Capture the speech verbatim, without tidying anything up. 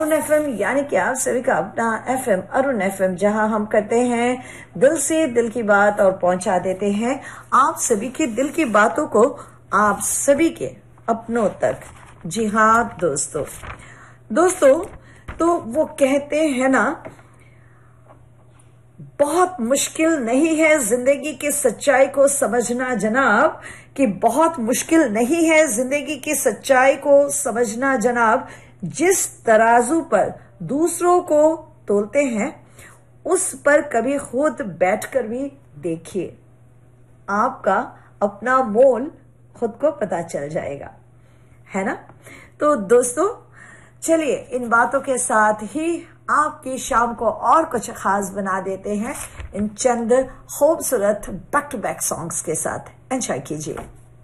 Arun FM यानी कि आप सभी का अपना एफएम अरुण एफएम, जहां हम करते हैं दिल से दिल की बात और पहुंचा देते हैं आप सभी के दिल की बातों को आप सभी के अपनों तक। जी हाँ दोस्तों, दोस्तों तो वो कहते हैं ना, बहुत मुश्किल नहीं है जिंदगी की सच्चाई को समझना जनाब, कि बहुत मुश्किल नहीं है जिंदगी की सच्चाई को समझना जनाब। जिस तराजू पर दूसरों को तोलते हैं उस पर कभी खुद बैठकर भी देखिए, आपका अपना मोल खुद को पता चल जाएगा, है ना। तो दोस्तों चलिए इन बातों के साथ ही आपकी शाम को और कुछ खास बना देते हैं इन चंद खूबसूरत बैक टू बैक सॉन्ग्स के साथ। एंजॉय कीजिए।